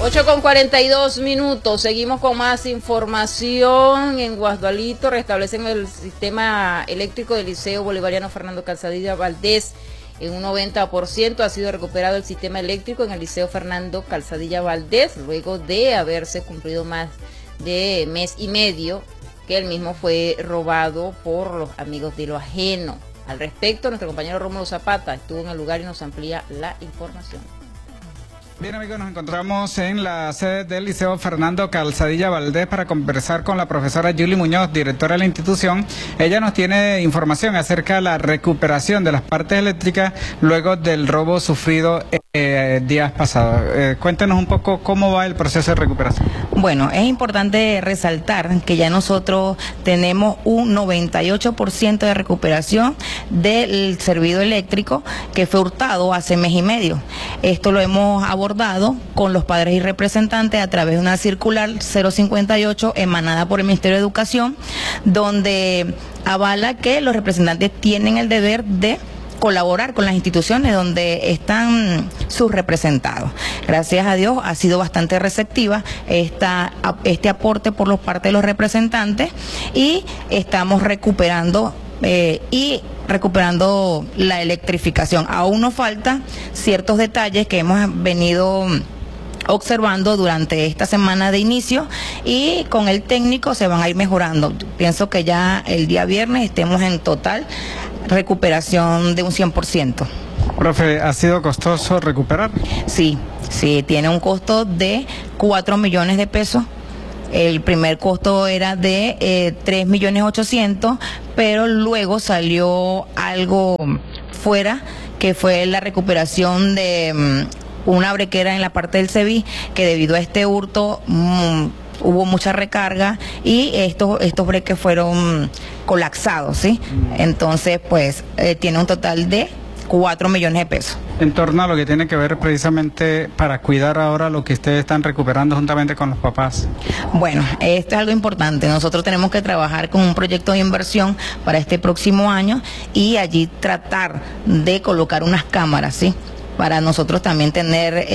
8:42. Seguimos con más información. En Guasdualito restablecen el sistema eléctrico del Liceo Bolivariano Fernando Calzadilla Valdés en un 90%. Ha sido recuperado el sistema eléctrico en el Liceo Fernando Calzadilla Valdés luego de haberse cumplido más de mes y medio que el mismo fue robado por los amigos de lo ajeno. Al respecto, nuestro compañero Rómulo Zapata estuvo en el lugar y nos amplía la información. Bien, amigos, nos encontramos en la sede del Liceo Fernando Calzadilla Valdés para conversar con la profesora Julie Muñoz, directora de la institución. Ella nos tiene información acerca de la recuperación de las partes eléctricas luego del robo sufrido días pasados. Cuéntenos un poco cómo va el proceso de recuperación. Bueno, es importante resaltar que ya nosotros tenemos un 98% de recuperación del servicio eléctrico que fue hurtado hace mes y medio. Esto lo hemos abordado con los padres y representantes a través de una circular 058 emanada por el Ministerio de Educación, donde avala que los representantes tienen el deber de colaborar con las instituciones donde están sus representados. Gracias a Dios ha sido bastante receptiva este aporte por parte de los representantes y estamos recuperando la electrificación. Aún nos faltan ciertos detalles que hemos venido observando durante esta semana de inicio y con el técnico se van a ir mejorando. Pienso que ya el día viernes estemos en total recuperación de un 100%. Profe, ¿ha sido costoso recuperar? Sí, tiene un costo de 4 millones de pesos. El primer costo era de 3.800.000, pero luego salió algo fuera, que fue la recuperación de una brequera en la parte del CEBI, que debido a este hurto hubo mucha recarga y estos breques fueron colapsados, ¿sí? Entonces, pues, tiene un total de 4 millones de pesos. En torno a lo que tiene que ver precisamente para cuidar ahora lo que ustedes están recuperando juntamente con los papás. Bueno, esto es algo importante. Nosotros tenemos que trabajar con un proyecto de inversión para este próximo año y allí tratar de colocar unas cámaras, ¿sí? Para nosotros también tener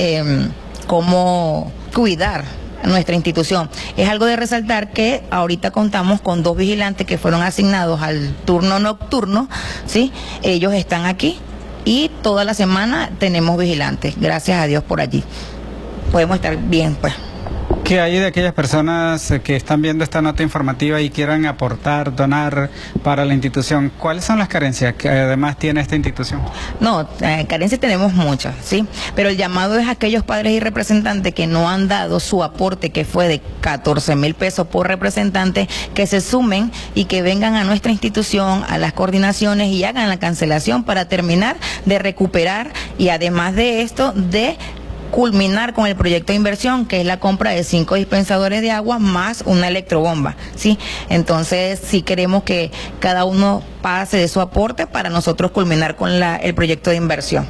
cómo cuidar nuestra institución. Es algo de resaltar que ahorita contamos con 2 vigilantes que fueron asignados al turno nocturno, ¿sí? Ellos están aquí y toda la semana tenemos vigilantes, gracias a Dios por allí. Podemos estar bien, pues. ¿Qué hay de aquellas personas que están viendo esta nota informativa y quieran aportar, donar para la institución? ¿Cuáles son las carencias que además tiene esta institución? No, carencias tenemos muchas, ¿sí? Pero el llamado es a aquellos padres y representantes que no han dado su aporte, que fue de 14.000 pesos por representante, que se sumen y que vengan a nuestra institución, a las coordinaciones y hagan la cancelación para terminar de recuperar y además de esto, de culminar con el proyecto de inversión, que es la compra de 5 dispensadores de agua más una electrobomba, ¿sí? Entonces, sí queremos que cada uno pase de su aporte para nosotros culminar con el proyecto de inversión.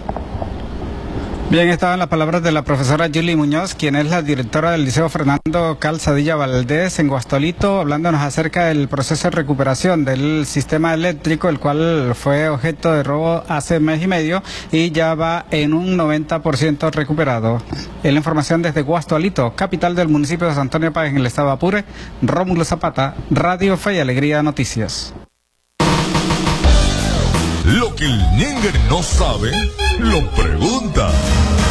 Bien, estaban las palabras de la profesora Julie Muñoz, quien es la directora del Liceo Fernando Calzadilla Valdés en Guasdualito, hablándonos acerca del proceso de recuperación del sistema eléctrico, el cual fue objeto de robo hace mes y medio y ya va en un 90% recuperado. En la información desde Guasdualito, capital del municipio de San Antonio Páez, en el estado de Apure, Rómulo Zapata, Radio Fe y Alegría Noticias. Lo que el Ñengue no sabe, lo pregunta.